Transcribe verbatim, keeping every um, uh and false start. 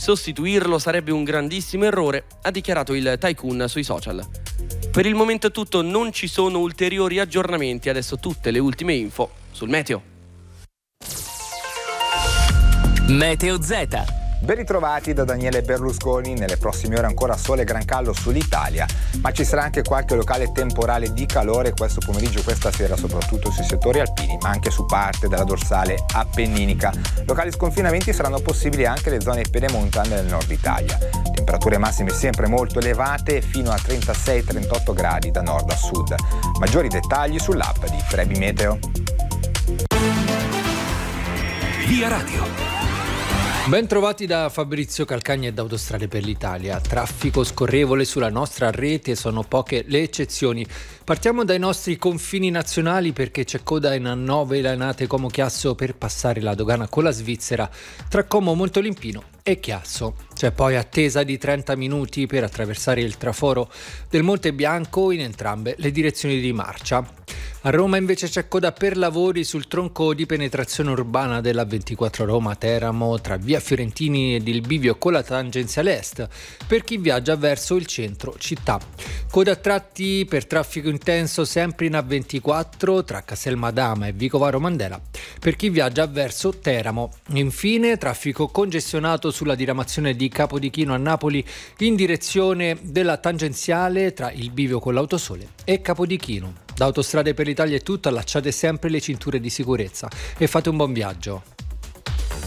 sostituirlo sarebbe un grandissimo errore, ha dichiarato il tycoon sui social. Per il momento è tutto, non ci sono ulteriori aggiornamenti, adesso tutte le ultime info sul meteo. Meteo Z. Ben ritrovati da Daniele Berlusconi. Nelle prossime ore ancora sole e gran caldo sull'Italia, ma ci sarà anche qualche locale temporale di calore questo pomeriggio, questa sera, soprattutto sui settori alpini, ma anche su parte della dorsale appenninica. Locali sconfinamenti saranno possibili anche nelle zone pedemontane del nord Italia. Temperature massime sempre molto elevate, fino a trentasei trentotto gradi da nord a sud. Maggiori dettagli sull'app di Trebi Meteo. Via Radio. Ben trovati da Fabrizio Calcagna e da Autostrade per l'Italia. Traffico scorrevole sulla nostra rete, sono poche le eccezioni. Partiamo dai nostri confini nazionali perché c'è coda in A nove Lanate Como Chiasso per passare la dogana con la Svizzera tra Como Montolimpino e Chiasso. C'è poi attesa di trenta minuti per attraversare il traforo del Monte Bianco in entrambe le direzioni di marcia. A Roma invece c'è coda per lavori sul tronco di penetrazione urbana della ventiquattro Roma-Teramo tra via Fiorentini ed il bivio con la tangenziale est per chi viaggia verso il centro città. Coda a tratti per traffico intenso sempre in A ventiquattro tra Caselmadama e Vicovaro Mandela per chi viaggia verso Teramo. Infine traffico congestionato sulla diramazione di Capodichino a Napoli in direzione della tangenziale tra il bivio con l'Autosole e Capodichino. Da Autostrade per l'Italia è tutto, allacciate sempre le cinture di sicurezza e fate un buon viaggio.